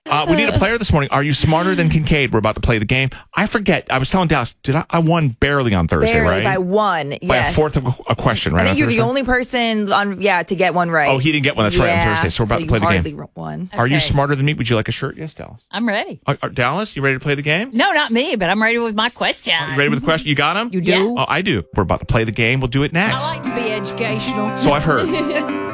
We need a player this morning. Are you smarter than Kincaid? We're about to play the game. I forget. I was telling Dallas, I won barely on Thursday, Barely right? by one, yes. By a fourth of a question, right? I think you're the only person to get one right. Oh, he didn't get one. That's right, on Thursday. So we're about to play the game. Won. Are you smarter than me? Would you like a shirt? Yes, Dallas. I'm ready. Dallas, you ready to play the game? No, not me, but I'm ready with my question. You ready with the question? You got them? You do? Oh, I do. We're about to play the game. We'll do it next. I like to be educational. So I've heard.